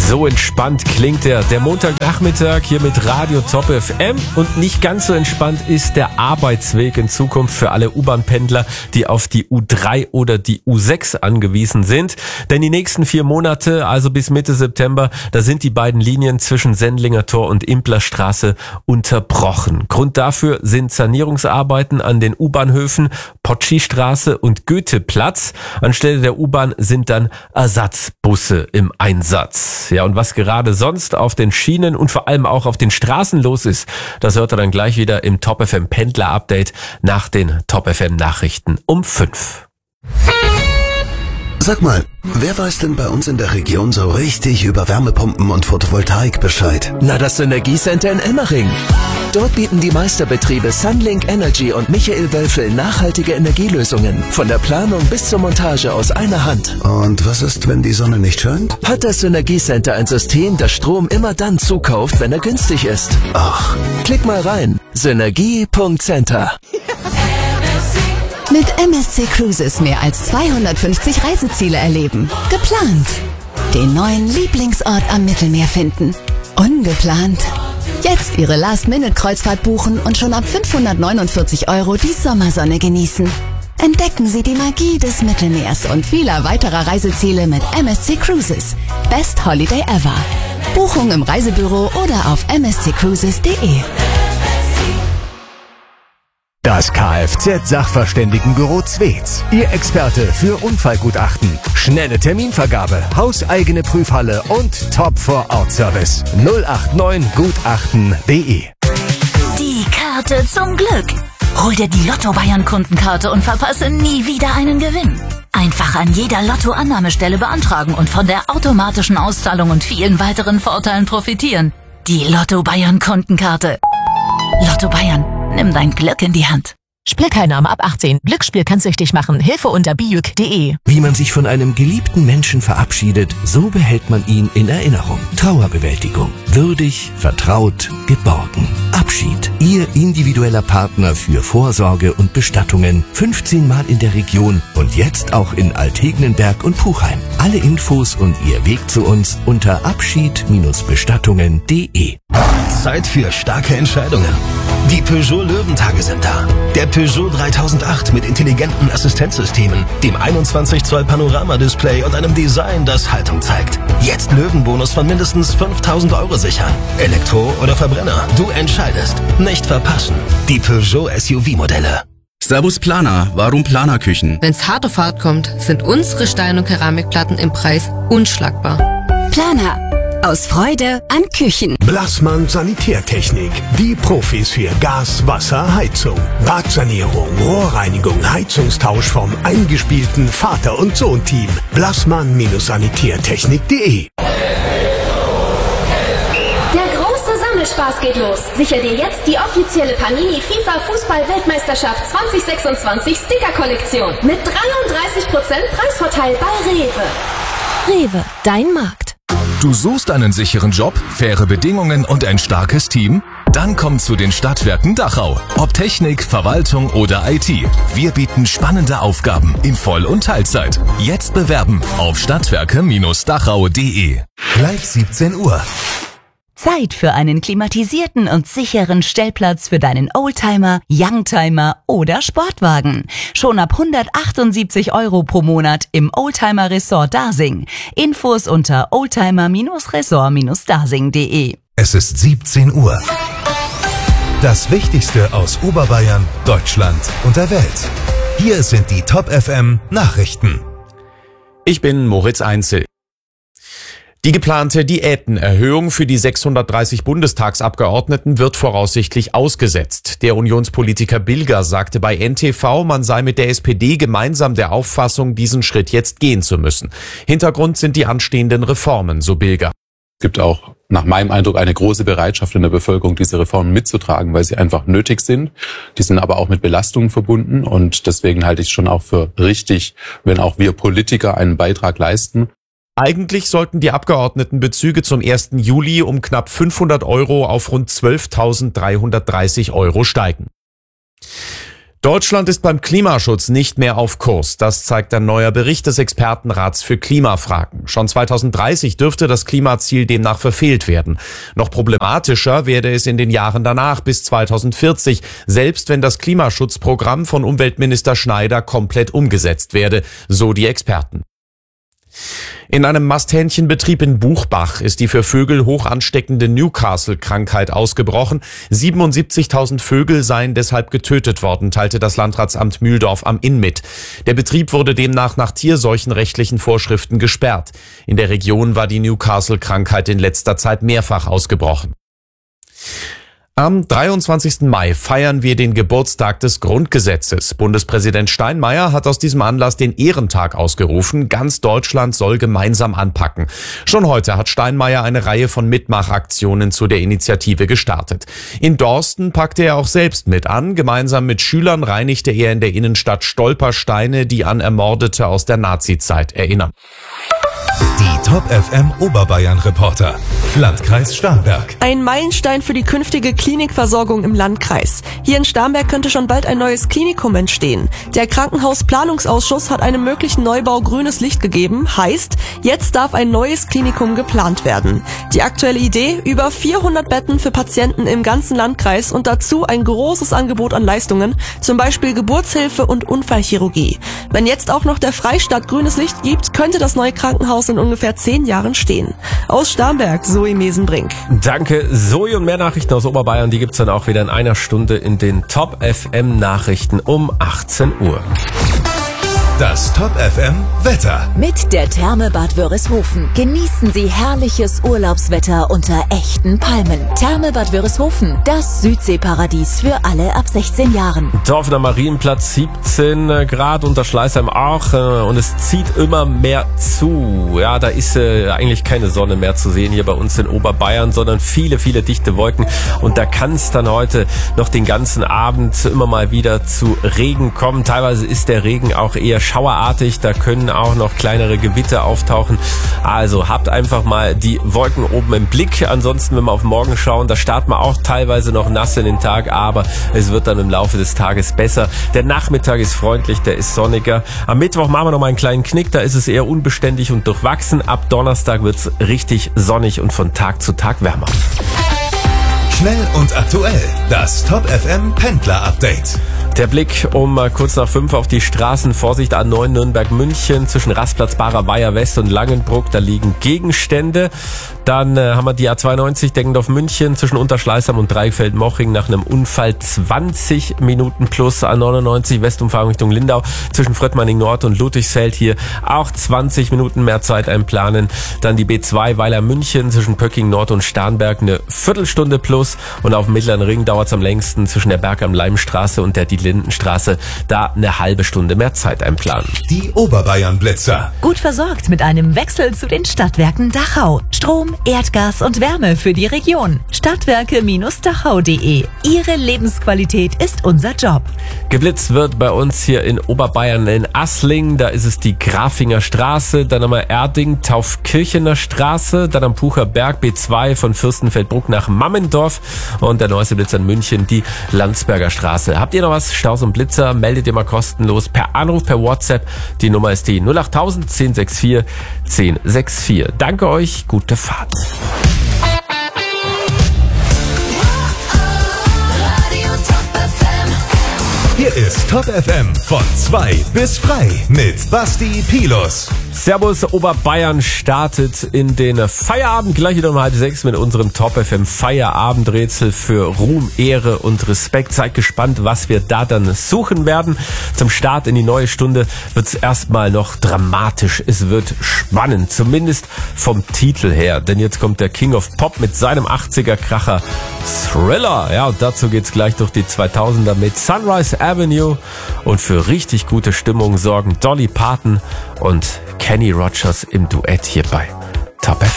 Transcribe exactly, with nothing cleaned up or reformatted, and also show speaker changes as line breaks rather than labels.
So entspannt klingt der, der Montagnachmittag hier mit Radio Top F M. Und nicht ganz so entspannt ist der Arbeitsweg in Zukunft für alle U-Bahn-Pendler, die auf die U drei oder die U sechs angewiesen sind. Denn die nächsten vier Monate, also bis Mitte September, da sind die beiden Linien zwischen Sendlinger Tor und Implerstraße unterbrochen. Grund dafür sind Sanierungsarbeiten an den U-Bahnhöfen Potschi-Straße und Goetheplatz. Anstelle der U-Bahn sind dann Ersatzbusse im Einsatz. Ja, und was gerade sonst auf den Schienen und vor allem auch auf den Straßen los ist, das hört ihr dann gleich wieder im Top F M Pendler Update nach den Top F M Nachrichten um fünf.
Sag mal, wer weiß denn bei uns in der Region so richtig über Wärmepumpen und Photovoltaik Bescheid?
Na, das Synergiecenter in Emmering. Dort bieten die Meisterbetriebe Sunlink Energy und Michael Wölfel nachhaltige Energielösungen. Von der Planung bis zur Montage aus einer Hand.
Und was ist, wenn die Sonne nicht scheint?
Hat das Synergiecenter ein System, das Strom immer dann zukauft, wenn er günstig ist.
Ach.
Klick mal rein. Synergie Punkt Center.
Mit M S C Cruises mehr als zweihundertfünfzig Reiseziele erleben. Geplant. Den neuen Lieblingsort am Mittelmeer finden. Ungeplant. Jetzt Ihre Last-Minute-Kreuzfahrt buchen und schon ab fünfhundertneunundvierzig Euro die Sommersonne genießen. Entdecken Sie die Magie des Mittelmeers und vieler weiterer Reiseziele mit M S C Cruises. Best Holiday ever. Buchung im Reisebüro oder auf m s c cruises punkt d e.
Das Kfz-Sachverständigenbüro Zwetz. Ihr Experte für Unfallgutachten. Schnelle Terminvergabe, hauseigene Prüfhalle und Top-Vor-Ort-Service. null acht neun gutachten punkt d e.
Die Karte zum Glück. Hol dir die Lotto Bayern Kundenkarte und verpasse nie wieder einen Gewinn. Einfach an jeder Lotto-Annahmestelle beantragen und von der automatischen Auszahlung und vielen weiteren Vorteilen profitieren. Die Lotto Bayern Kundenkarte. Lotto Bayern. Nimm dein Glück in die Hand.
Spielteilnahme ab achtzehn. Glücksspiel kann süchtig machen. Hilfe unter bijuk punkt d e.
Wie man sich von einem geliebten Menschen verabschiedet, so behält man ihn in Erinnerung. Trauerbewältigung. Würdig, vertraut, geborgen. Abschied. Ihr individueller Partner für Vorsorge und Bestattungen. fünfzehn Mal in der Region und jetzt auch in Altegnenberg und Puchheim. Alle Infos und Ihr Weg zu uns unter abschied Bestattungen punkt d e.
Zeit für starke Entscheidungen. Die Peugeot Löwentage sind da. Der Peugeot dreitausendacht mit intelligenten Assistenzsystemen, dem einundzwanzig Zoll Panorama-Display und einem Design, das Haltung zeigt. Jetzt Löwenbonus von mindestens fünftausend Euro sichern. Elektro oder Verbrenner, du entscheidest. Nicht verpassen. Die Peugeot S U V-Modelle.
Servus Planer, warum Planerküchen?
Wenn's hart auf hart kommt, sind unsere Stein- und Keramikplatten im Preis unschlagbar.
Planer. Aus Freude an Küchen.
Blassmann Sanitärtechnik. Die Profis für Gas, Wasser, Heizung. Badsanierung, Rohrreinigung, Heizungstausch vom eingespielten Vater- und Sohn-Team. Blassmann Sanitärtechnik punkt d e.
Der große Sammelspaß geht los. Sicher dir jetzt die offizielle Panini FIFA Fußball-Weltmeisterschaft zwanzig sechsundzwanzig Sticker-Kollektion. Mit dreiunddreißig Prozent Preisvorteil bei Rewe.
Rewe, dein Markt.
Du suchst einen sicheren Job, faire Bedingungen und ein starkes Team? Dann komm zu den Stadtwerken Dachau. Ob Technik, Verwaltung oder I T. Wir bieten spannende Aufgaben in Voll- und Teilzeit. Jetzt bewerben auf stadtwerke Dachau punkt d e.
Gleich siebzehn Uhr.
Zeit für einen klimatisierten und sicheren Stellplatz für deinen Oldtimer, Youngtimer oder Sportwagen. Schon ab hundertachtundsiebzig Euro pro Monat im Oldtimer Resort Dasing. Infos unter oldtimer Resort Dasing punkt d e.
Es ist siebzehn Uhr. Das Wichtigste aus Oberbayern, Deutschland und der Welt. Hier sind die Top F M Nachrichten.
Ich bin Moritz Einzel. Die geplante Diätenerhöhung für die sechshundertdreißig Bundestagsabgeordneten wird voraussichtlich ausgesetzt. Der Unionspolitiker Bilger sagte bei N T V, man sei mit der S P D gemeinsam der Auffassung, diesen Schritt jetzt gehen zu müssen. Hintergrund sind die anstehenden Reformen, so Bilger.
Es gibt auch nach meinem Eindruck eine große Bereitschaft in der Bevölkerung, diese Reformen mitzutragen, weil sie einfach nötig sind. Die sind aber auch mit Belastungen verbunden und deswegen halte ich es schon auch für richtig, wenn auch wir Politiker einen Beitrag leisten.
Eigentlich sollten die Abgeordnetenbezüge zum ersten Juli um knapp fünfhundert Euro auf rund zwölftausenddreihundertdreißig Euro steigen. Deutschland ist beim Klimaschutz nicht mehr auf Kurs. Das zeigt ein neuer Bericht des Expertenrats für Klimafragen. Schon zweitausenddreißig dürfte das Klimaziel demnach verfehlt werden. Noch problematischer werde es in den Jahren danach bis zweitausendvierzig, selbst wenn das Klimaschutzprogramm von Umweltminister Schneider komplett umgesetzt werde, so die Experten. In einem Masthähnchenbetrieb in Buchbach ist die für Vögel hoch ansteckende Newcastle-Krankheit ausgebrochen. siebenundsiebzigtausend Vögel seien deshalb getötet worden, teilte das Landratsamt Mühldorf am Inn mit. Der Betrieb wurde demnach nach tierseuchenrechtlichen Vorschriften gesperrt. In der Region war die Newcastle-Krankheit in letzter Zeit mehrfach ausgebrochen. Am dreiundzwanzigsten Mai feiern wir den Geburtstag des Grundgesetzes. Bundespräsident Steinmeier hat aus diesem Anlass den Ehrentag ausgerufen. Ganz Deutschland soll gemeinsam anpacken. Schon heute hat Steinmeier eine Reihe von Mitmachaktionen zu der Initiative gestartet. In Dorsten packte er auch selbst mit an. Gemeinsam mit Schülern reinigte er in der Innenstadt Stolpersteine, die an Ermordete aus der Nazizeit erinnern.
Die Top F M Oberbayern Reporter. Landkreis Starnberg.
Ein Meilenstein für die künftige Klinikversorgung im Landkreis. Hier in Starnberg könnte schon bald ein neues Klinikum entstehen. Der Krankenhausplanungsausschuss hat einem möglichen Neubau grünes Licht gegeben. Heißt, jetzt darf ein neues Klinikum geplant werden. Die aktuelle Idee: über vierhundert Betten für Patienten im ganzen Landkreis und dazu ein großes Angebot an Leistungen, zum Beispiel Geburtshilfe und Unfallchirurgie. Wenn jetzt auch noch der Freistaat grünes Licht gibt, könnte das neue Krankenhaus in ungefähr zehn Jahren stehen. Aus Starnberg, Zoe Mesenbrink.
Danke, Zoe, und mehr Nachrichten aus Oberbayern, die gibt's dann auch wieder in einer Stunde in den Top F M Nachrichten um achtzehn Uhr.
Das Top F M Wetter.
Mit der Therme Bad Wörishofen genießen Sie herrliches Urlaubswetter unter echten Palmen. Therme Bad Wörishofen, das Südseeparadies für alle ab sechzehn Jahren.
Dorfener Marienplatz siebzehn Grad, unter Schleißheim auch, und es zieht immer mehr zu. Ja, da ist äh, eigentlich keine Sonne mehr zu sehen hier bei uns in Oberbayern, sondern viele, viele dichte Wolken, und da kann es dann heute noch den ganzen Abend immer mal wieder zu Regen kommen. Teilweise ist der Regen auch eher schauerartig, da können auch noch kleinere Gewitter auftauchen. Also habt einfach mal die Wolken oben im Blick. Ansonsten, wenn wir auf morgen schauen, da starten wir auch teilweise noch nass in den Tag, aber es wird dann im Laufe des Tages besser. Der Nachmittag ist freundlich, der ist sonniger. Am Mittwoch machen wir noch mal einen kleinen Knick, da ist es eher unbeständig und durchwachsen. Ab Donnerstag wird es richtig sonnig und von Tag zu Tag wärmer.
Schnell und aktuell, das Top F M Pendler Update.
Der Blick um kurz nach fünf auf die Straßen. Vorsicht, A neun Nürnberg-München zwischen Rastplatz Barer Weiher West und Langenbruck. Da liegen Gegenstände. Dann äh, haben wir die A zweiundneunzig Deggendorf-München zwischen Unterschleißheim und Dreifeldmoching nach einem Unfall zwanzig Minuten plus. A neunundneunzig Westumfahrung Richtung Lindau zwischen Fröttmanning Nord und Ludwigsfeld. Hier auch zwanzig Minuten mehr Zeit einplanen. Dann die B zwei Weiler-München zwischen Pöcking Nord und Starnberg eine Viertelstunde plus. Und auf dem Mittleren Ring dauert es am längsten zwischen der Berg am Leimstraße und der Lindenstraße, da eine halbe Stunde mehr Zeit einplanen.
Die Oberbayern Blitzer.
Gut versorgt mit einem Wechsel zu den Stadtwerken Dachau. Strom, Erdgas und Wärme für die Region. Stadtwerke Dachau punkt de. Ihre Lebensqualität ist unser Job.
Geblitzt wird bei uns hier in Oberbayern in Assling. Da ist es die Grafinger Straße. Dann haben wir Erding, Taufkirchener Straße. Dann am Pucher Berg B zwei von Fürstenfeldbruck nach Mammendorf. Und der neueste Blitzer in München, die Landsberger Straße. Habt ihr noch was? Staus und Blitzer, meldet ihr mal kostenlos per Anruf, per WhatsApp. Die Nummer ist die null achttausend zehn sechs vier zehn sechs vier. Danke euch, gute Fahrt.
Hier ist Top F M von zwei bis frei mit Basti Pilus.
Servus, Oberbayern startet in den Feierabend, gleich wieder um halb sechs mit unserem Top F M Feierabendrätsel für Ruhm, Ehre und Respekt. Seid gespannt, was wir da dann suchen werden. Zum Start in die neue Stunde wird es erstmal noch dramatisch. Es wird spannend, zumindest vom Titel her. Denn jetzt kommt der King of Pop mit seinem achtziger Kracher Thriller. Ja, und dazu geht's gleich durch die zweitausender mit Sunrise Avenue. Und für richtig gute Stimmung sorgen Dolly Parton und Kenny Rogers im Duett hier bei Top F M.